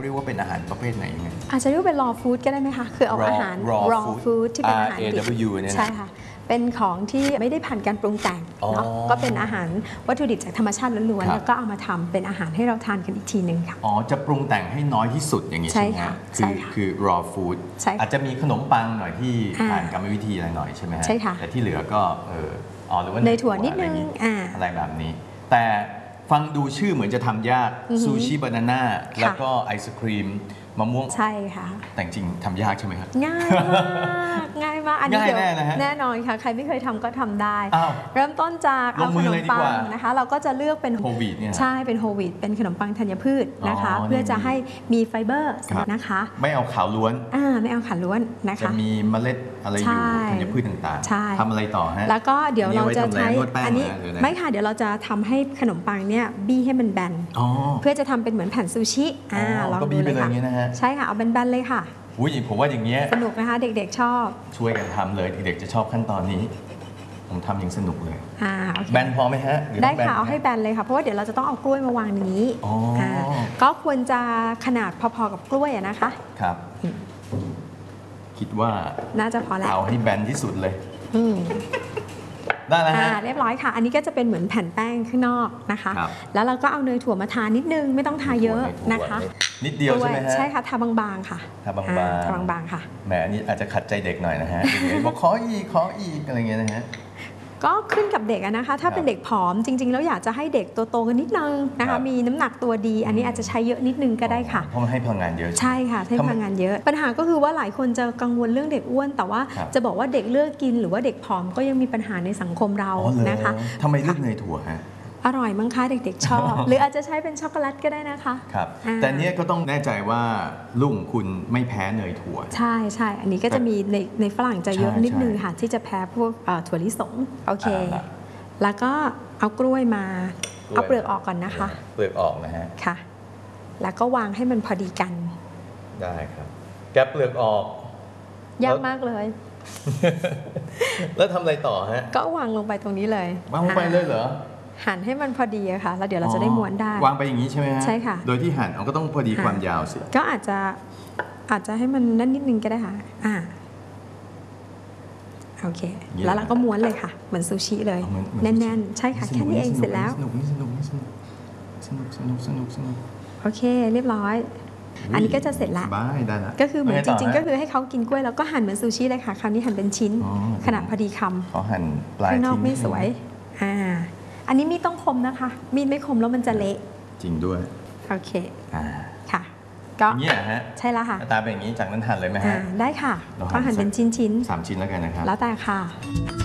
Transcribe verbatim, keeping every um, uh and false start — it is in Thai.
เรียกว่าเป็นอาหารประเภทไหนยังไงอาจจะเรียกว่าเป็น raw food ก็ได้ไหมคะคือเอาอาหาร raw food ที่เป็นอาหารดิบใช่ค่ะเป็นของที่ไม่ได้ผ่านการปรุงแต่งเนาะก็เป็นอาหารวัตถุดิบจากธรรมชาติล้วนๆแล้วก็เอามาทำเป็นอาหารให้เราทานกันอีกทีหนึ่งค่ะอ๋อจะปรุงแต่งให้น้อยที่สุดอย่างนี้ใช่ไหมคือคือ raw food อาจจะมีขนมปังหน่อยที่ผ่านกรรมวิธีอะไรหน่อยใช่ไหมใช่ค่ะแต่ที่เหลือก็เอออ๋อหรือว่าเนยถั่วนิดนึงอะไรแบบนี้แต่ฟังดูชื่อเหมือนจะทำยากซูชิบานาน่าแล้วก็ไอศครีมมะม่วงใช่ค่ะแต่จริงทำยากใช่ไหมครับง่ายมากง่ายมากอันนี้เดี๋ยวแน่นอนค่ะใครไม่เคยทำก็ทำได้เริ่มต้นจากเอาขนมปังนะคะเราก็จะเลือกเป็นโฮลวีตเนี่ยใช่เป็นโฮลวีตเป็นขนมปังธัญพืชนะคะเพื่อจะให้มีไฟเบอร์นะคะไม่เอาขาวล้วนอ่าไม่เอาขาวล้วนนะคะจะมีเมล็ดอะไรอยู่ธัญพืชต่างๆทำอะไรต่อฮะแล้วก็เดี๋ยวเราจะใช้อันนี้ไม่ค่ะเดี๋ยวเราจะทำให้ขนมปังเนี่ยบี้ให้มันแบนเพื่อจะทำเป็นเหมือนแผ่นซูชิอ่าลองดูเลยค่ะใช่ค่ะเอาแบนๆเลยค่ะอุ้ยผมว่าอย่างเงี้ยสนุกนะคะเด็กๆชอบช่วยกันทำเลยเด็กๆจะชอบขั้นตอนนี้ผมทำอย่างสนุกเลยอ่าแบนพอไหมฮะได้ค่ะเอาให้แบนเลยค่ะเพราะว่าเดี๋ยวเราจะต้องเอากล้วยมาวางนี้อ่าก็ควรจะขนาดพอๆกับกล้วยนะคะครับคิดว่าน่าจะพอแล้วเอาให้แบนที่สุดเลยได้แล้วฮะเรียบร้อยค่ะอันนี้ก็จะเป็นเหมือนแผ่นแป้งข้างนอกนะคะแล้วเราก็เอาเนยถั่วมาทานิดนึงไม่ต้องทาเยอะนะคะนิดเดียวใช่ไหมฮะใช่ค่ะทาบางๆค่ะทาบางๆทาบางๆค่ะแหมอันนี้อาจจะขัดใจเด็กหน่อยนะฮะบอกขออีกขออีกอะไรเงี้ยนะฮะก็ขึ้นกับเด็กนะคะถ้าเป็นเด็กผอมจริงๆแล้วอยากจะให้เด็กโตๆกันนิดนึงนะคะมีน้ำหนักตัวดีอันนี้อาจจะใช้เยอะนิดนึงก็ได้ค่ะเพราะมันให้พลังงานเยอะใช่ค่ะให้พลังงานเยอะปัญหาก็คือว่าหลายคนจะกังวลเรื่องเด็กอ้วนแต่ว่าจะบอกว่าเด็กเลือกกินหรือว่าเด็กผอมก็ยังมีปัญหาในสังคมเรานะคะทำไมเลือกเนยถั่วฮะอร่อยมั้งคะเด็กๆชอบหรืออาจจะใช้เป็นช็อกโกแลตก็ได้นะคะครับแต่เนี้ยก็ต้องแน่ใจว่าลุงคุณไม่แพ้เนยถั่วใช่ใช่อันนี้ก็จะมีในในฝรั่งจะเยอะนิดนึงค่ะที่จะแพ้พวกถั่วลิสงโอเคแล้วก็เอากล้วยมาเอาเปลือกออกก่อนนะคะเปลือกออกนะฮะค่ะแล้วก็วางให้มันพอดีกันได้ครับแกะเปลือกออกยากมากเลยแล้วทำอะไรต่อฮะก็วางลงไปตรงนี้เลยวางลงไปเลยเหรอหั่นให้มันพอดีอะค่ะแล้วเดี๋ยวเราจะได้ม้วนได้วางไปอย่างนี้ใช่ไหมฮะใช่ค่ะโดยที่หั่นเอาก็ต้องพอดีความยาวสิก็อาจจะอาจจะให้มันนั่นนิดนึงก็ได้ค่ะอ่าโอเคแล้วเราก็ม้วนเลยค่ะเหมือนซูชิเลยแน่นๆใช่ค่ะแค่นี้เองเสร็จแล้วสนุกสนุกสนุกสนุกสนุกสนุกสนุกโอเคเรียบร้อยอันนี้ก็จะเสร็จละได้ละก็คือเหมือนจริงๆก็คือให้เขากินกล้วยแล้วก็หั่นเหมือนซูชิเลยค่ะคราวนี้หั่นเป็นชิ้นขนาดพอดีคำเขาหั่นปลายข้างนอกไม่สวยอ่าอันนี้มีดต้องคมนะคะมีดไม่คมแล้วมันจะเละจริงด้วยโอเคอ่าค่ะก็อย่างนี้ฮะใช่แล้วค่ะตาเป็นอย่างนี้จากนั้นหั่นเลยไหมฮะได้ค่ะก็หั่นเป็นชิ้นๆสามชิ้นแล้วกันนะครับแล้วแต่ค่ะ